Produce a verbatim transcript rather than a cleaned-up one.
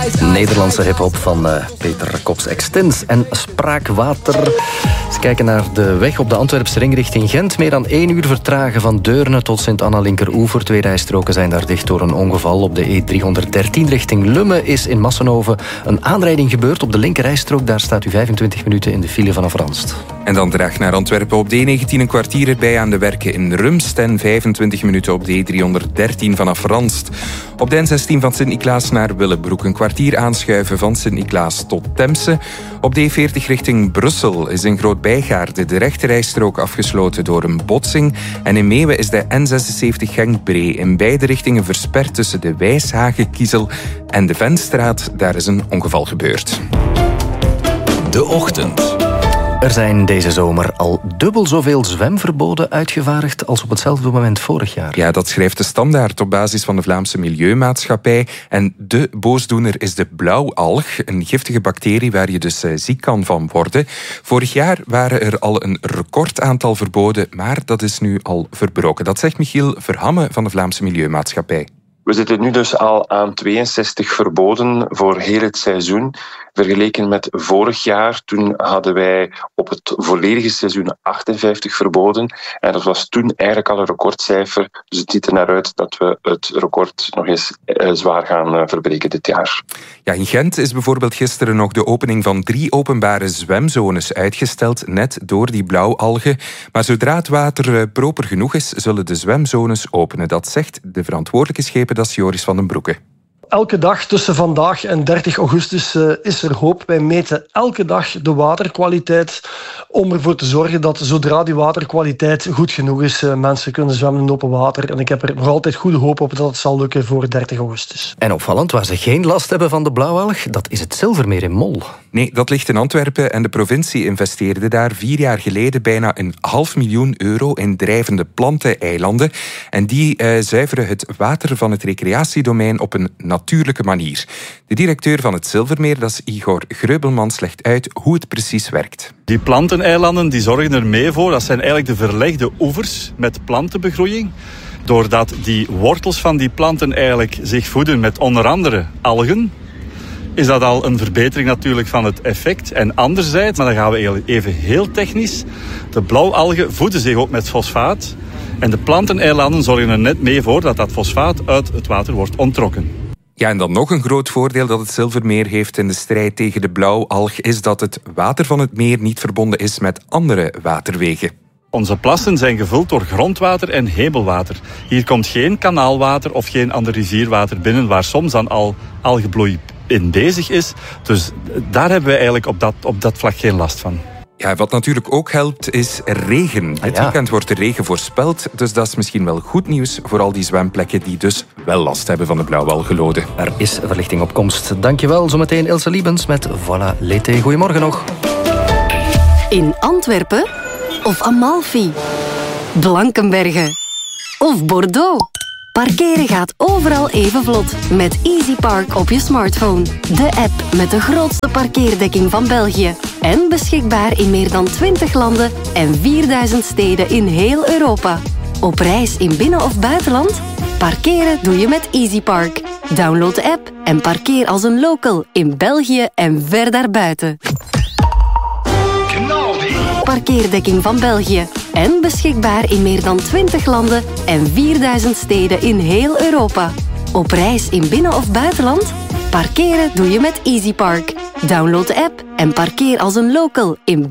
Nederlandse hiphop van uh, Peter Kops Extens en Spraakwater. Ze kijken naar de weg op de Antwerpse ring richting Gent. Meer dan één uur vertragen van Deurne tot Sint-Anna-Linkeroever. Twee rijstroken zijn daar dicht door een ongeval. Op de E driehonderddertien richting Lummen is in Massenhoven een aanrijding gebeurd. Op de linkerrijstrook, daar staat u vijfentwintig minuten in de file vanaf Ranst. En dan draag naar Antwerpen op de E negentien een kwartier erbij aan de werken in Rumst en vijfentwintig minuten op de E driehonderddertien vanaf Ranst. Op de N zestien van Sint-Niklaas naar Willebroek een kwartier aanschuiven van Sint-Niklaas tot Temse. Op de E veertig richting Brussel is in Groot-Bijgaarde de rechterrijstrook afgesloten door een botsing. En in Meeuwen is de N zesenzeventig Genk-Bree in beide richtingen versperd tussen de Wijshagen-Kiezel en de Venstraat. Daar is een ongeval gebeurd. De Ochtend. Er zijn deze zomer al dubbel zoveel zwemverboden uitgevaardigd als op hetzelfde moment vorig jaar. Ja, dat schrijft de Standaard op basis van de Vlaamse Milieumaatschappij. En de boosdoener is de blauwalg, een giftige bacterie waar je dus ziek kan van worden. Vorig jaar waren er al een recordaantal verboden, maar dat is nu al verbroken. Dat zegt Michiel Verhamme van de Vlaamse Milieumaatschappij. We zitten nu dus al aan tweeënzestig verboden voor heel het seizoen. Vergeleken met vorig jaar, toen hadden wij op het volledige seizoen achtenvijftig verboden. En dat was toen eigenlijk al een recordcijfer. Dus het ziet er naar uit dat we het record nog eens uh, zwaar gaan uh, verbreken dit jaar. Ja, in Gent is bijvoorbeeld gisteren nog de opening van drie openbare zwemzones uitgesteld, net door die blauwalgen. Maar zodra het water uh, proper genoeg is, zullen de zwemzones openen. Dat zegt de verantwoordelijke schependas Joris van den Broeke. Elke dag tussen vandaag en dertig augustus uh, is er hoop. Wij meten elke dag de waterkwaliteit om ervoor te zorgen dat zodra die waterkwaliteit goed genoeg is, uh, mensen kunnen zwemmen in open water. En ik heb er nog altijd goede hoop op dat het zal lukken voor dertig augustus. En opvallend, waar ze geen last hebben van de blauwalg, dat is het Zilvermeer in Mol. Nee, dat ligt in Antwerpen en de provincie investeerde daar vier jaar geleden bijna een half miljoen euro in drijvende planteneilanden. En die uh, zuiveren het water van het recreatiedomein op een natuurlijke manier. De directeur van het Zilvermeer, dat is Igor Greubelmans, legt uit hoe het precies werkt. Die planteneilanden die zorgen er mee voor, dat zijn eigenlijk de verlegde oevers met plantenbegroeiing. Doordat die wortels van die planten eigenlijk zich voeden met onder andere algen, is dat al een verbetering natuurlijk van het effect. En anderzijds, maar dan gaan we even heel technisch, de blauwalgen voeden zich ook met fosfaat. En de planteneilanden zorgen er net mee voor dat dat fosfaat uit het water wordt onttrokken. Ja, en dan nog een groot voordeel dat het Zilvermeer heeft in de strijd tegen de blauwalg is dat het water van het meer niet verbonden is met andere waterwegen. Onze plassen zijn gevuld door grondwater en hemelwater. Hier komt geen kanaalwater of geen ander rivierwater binnen waar soms dan al algebloei in bezig is. Dus daar hebben we eigenlijk op dat, op dat vlak geen last van. Ja, wat natuurlijk ook helpt is regen. Dit ah, ja. weekend wordt de regen voorspeld, dus dat is misschien wel goed nieuws voor al die zwemplekken die dus wel last hebben van de blauwalgenloden. Er is verlichting op komst. Dankjewel. Zometeen Ilse Liebens met Voilà l'été. Goedemorgen nog. In Antwerpen of Amalfi, Blankenberge of Bordeaux. Parkeren gaat overal even vlot met EasyPark op je smartphone. De app met de grootste parkeerdekking van België. En beschikbaar in meer dan twintig landen en vierduizend steden in heel Europa. Op reis in binnen- of buitenland? Parkeren doe je met EasyPark. Download de app en parkeer als een local in België en ver daarbuiten. Parkeerdekking van België. En beschikbaar in meer dan twintig landen en vierduizend steden in heel Europa. Op reis in binnen- of buitenland? Parkeren doe je met EasyPark. Download de app en parkeer als een local in